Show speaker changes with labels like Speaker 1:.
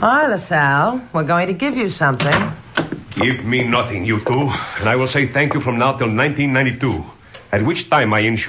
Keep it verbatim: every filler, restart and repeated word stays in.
Speaker 1: Hi, LaSalle. We're going to give you something.
Speaker 2: Give me nothing, you two, and I will say thank you from now till nineteen ninety-two, at which time I ensure